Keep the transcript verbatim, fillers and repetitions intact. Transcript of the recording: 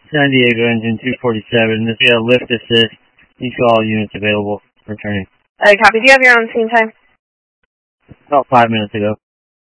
San Diego engine two forty-seven. This is a lift assist. You see all units available. Returning. Uh, copy. Do you have your own scene time? About five minutes ago.